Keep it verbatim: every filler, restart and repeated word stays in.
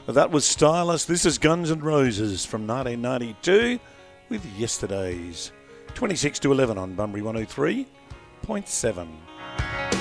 That was Stylus. This is Guns N' Roses from nineteen ninety-two with Yesterday's. twenty-six to eleven on Bunbury one oh three point seven.